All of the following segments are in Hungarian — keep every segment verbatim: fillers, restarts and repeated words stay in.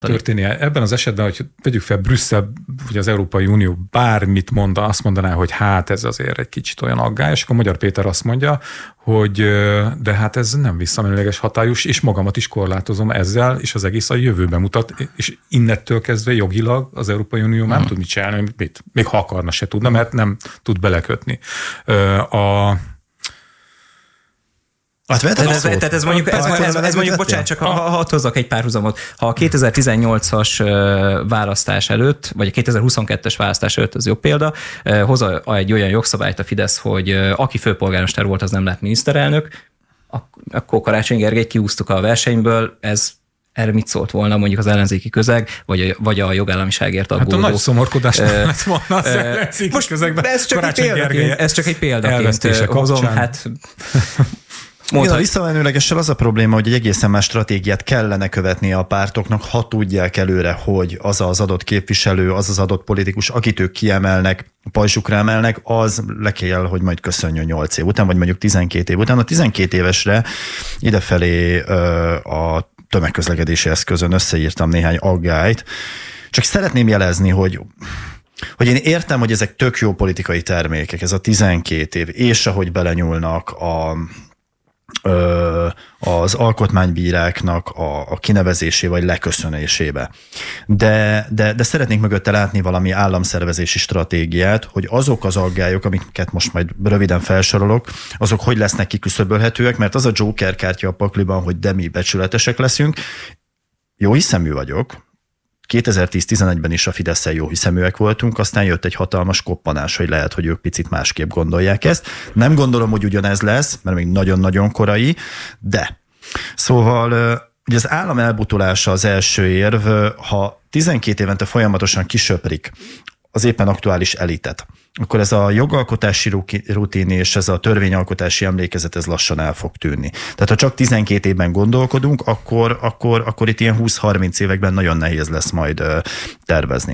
történnie. Ebben az esetben, hogy vegyük fel Brüsszel, vagy az Európai Unió bármit mond, azt mondaná, hogy hát ez azért egy kicsit olyan aggályos, akkor Magyar Péter azt mondja, hogy de hát ez nem visszamenőleges hatályos, és magamat is korlátozom ezzel, és az egész a jövőben mutat, és innettől kezdve jogilag az Európai Unió már nem tud mit csinálni, mit, még ha akarna se tudna, mert nem tud belekötni. A Tehát ez, tehát ez mondjuk, ez, ez, ez mondjuk bocsánat, csak ha, ha hozzak egy párhuzamot. Ha a kétezer-tizennyolcas választás előtt, vagy a kétezer-huszonkettes választás előtt, az jobb példa, hoz egy olyan jogszabályt a Fidesz, hogy aki főpolgármester volt, az nem lett miniszterelnök, akkor Karácsony Gergelyt kiúztuk a versenyből, ez erre mit szólt volna mondjuk az ellenzéki közeg, vagy a, vagy a jogállamiságért aggódó. Hát a nagy szomorkodás nem lett volna az ellenzéki közegben. Ez csak egy példaként, ez csak egy példaként hozom, hát... Igen, a visszamenőlegessel az a probléma, hogy egy egészen más stratégiát kellene követnie a pártoknak, ha tudják előre, hogy az az adott képviselő, az az adott politikus, akit ők kiemelnek, pajzsukra emelnek, az le kell, hogy majd köszönjön nyolc év után, vagy mondjuk tizenkét év után. A tizenkét évesre idefelé a tömegközlekedési eszközön összeírtam néhány aggályt, csak szeretném jelezni, hogy hogy én értem, hogy ezek tök jó politikai termékek, ez a tizenkét év, és ahogy belenyúlnak a az alkotmánybíráknak a, a kinevezésé vagy leköszönésébe. De, de, de szeretnék mögötte látni valami államszervezési stratégiát, hogy azok az aggályok, amiket most majd röviden felsorolok, azok hogy lesznek kiküszöbölhetőek, mert az a Joker kártya a pakliban, hogy de mi becsületesek leszünk. Jó hiszemű vagyok. kétezer-tíz-tizenegyben is a Fidesszel jó hiszeműek voltunk, aztán jött egy hatalmas koppanás, hogy lehet, hogy ők picit másképp gondolják ezt. Nem gondolom, hogy ugyanez lesz, mert még nagyon-nagyon korai, de. Szóval ugye az állam elbutulása az első érv, ha tizenkét évente folyamatosan kisöprik az éppen aktuális elitet, akkor ez a jogalkotási rutin és ez a törvényalkotási emlékezet ez lassan el fog tűnni. Tehát ha csak tizenkét évben gondolkodunk, akkor, akkor, akkor itt ilyen húsz-harminc években nagyon nehéz lesz majd tervezni.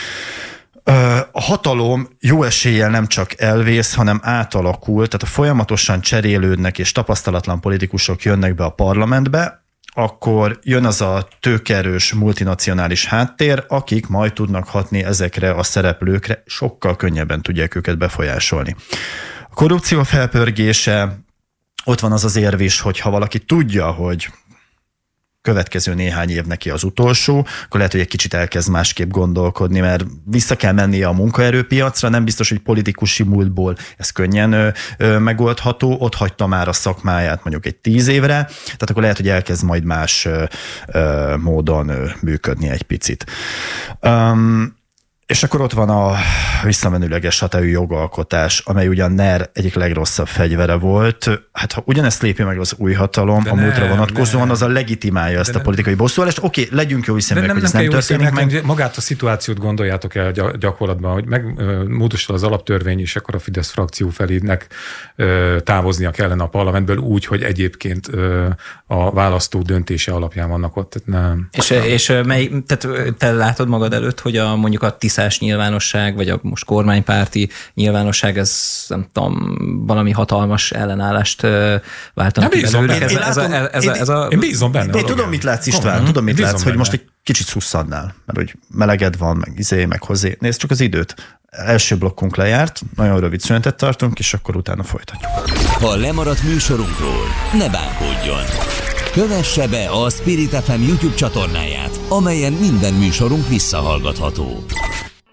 A hatalom jó eséllyel nem csak elvész, hanem átalakul, tehát a folyamatosan cserélődnek és tapasztalatlan politikusok jönnek be a parlamentbe, akkor jön az a tőkerős multinacionális háttér, akik majd tudnak hatni ezekre a szereplőkre, sokkal könnyebben tudják őket befolyásolni. A korrupció felpörgése, ott van az az érv is, hogy ha valaki tudja, hogy következő néhány év neki az utolsó, akkor lehet, hogy egy kicsit elkezd másképp gondolkodni, mert vissza kell mennie a munkaerőpiacra, nem biztos, hogy politikusi múltból ez könnyen ö, ö, megoldható, ott hagyta már a szakmáját mondjuk egy tíz évre, tehát akkor lehet, hogy elkezd majd más ö, ö, módon ö, működni egy picit. Um, És akkor ott van a visszamenőleges hatályú jogalkotás, amely ugyan en e er egyik legrosszabb fegyvere volt. Hát ha ugyanezt lépi meg az új hatalom, de a múltra vonatkozóan, nem. Az a legitimálja ezt de a politikai bosszúálást. Oké, okay, legyünk jó hiszeműek, hogy ez nem, nem történik meg. Magát a szituációt gondoljátok el gyakorlatban, hogy megmódosul az alaptörvény, és akkor a Fidesz frakció felének távoznia kellene a parlamentből úgy, hogy egyébként a választó döntése alapján vannak ott. Nem. És, és mely, tehát te látod magad előtt, hogy a, mondjuk a tiszás nyilvánosság, vagy a most kormánypárti nyilvánosság, ez nem tudom, valami hatalmas ellenállást váltanak ki belőle. Én bízom benne. Én tudom, mit látsz, István, tudom, mit látsz, hogy most egy kicsit szusszadnál, mert hogy meleged van, meg izé, meg hozzé. Nézd csak az időt. Első blokkunk lejárt, nagyon rövid szünetet tartunk, és akkor utána folytatjuk. Ha lemaradt műsorunkról, ne bánkódjon. Kövesse be a Spirit ef em YouTube csatornáját, amelyen minden műsorunk visszahallgatható.